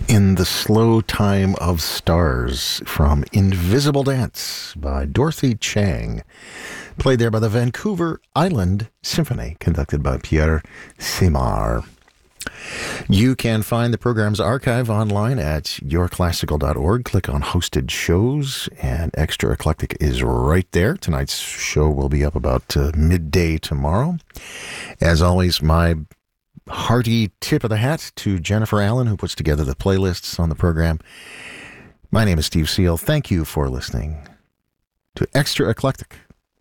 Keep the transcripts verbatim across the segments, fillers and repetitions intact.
In the Slow Time of Stars from Invisible Dance by Dorothy Chang, played there by the Vancouver Island Symphony, conducted by Pierre Simard. You can find the program's archive online at your classical dot org. Click on Hosted Shows, and Extra Eclectic is right there. Tonight's show will be up about uh, midday tomorrow. As always, my hearty tip of the hat to Jennifer Allen, who puts together the playlists on the program. My name is Steve Seal. Thank you for listening to Extra Eclectic.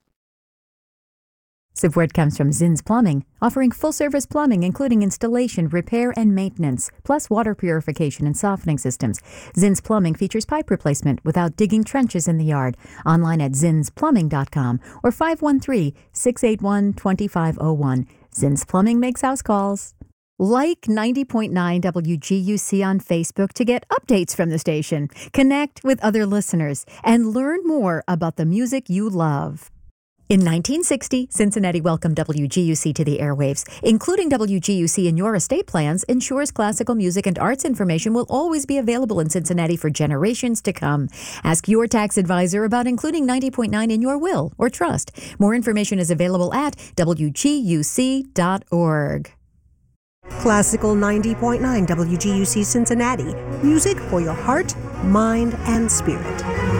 Support comes from Zinn's Plumbing, offering full-service plumbing including installation, repair, and maintenance, plus water purification and softening systems. Zinn's Plumbing features pipe replacement without digging trenches in the yard. Online at zins plumbing dot com or five one three, six eight one, two five zero one. Zinn's Plumbing makes house calls. Like ninety point nine W G U C on Facebook to get updates from the station, connect with other listeners, and learn more about the music you love. In nineteen sixty, Cincinnati welcomed W G U C to the airwaves. Including W G U C in your estate plans ensures classical music and arts information will always be available in Cincinnati for generations to come. Ask your tax advisor about including ninety point nine in your will or trust. More information is available at W G U C dot org. Classical ninety point nine W G U C Cincinnati. Music for your heart, mind, and spirit.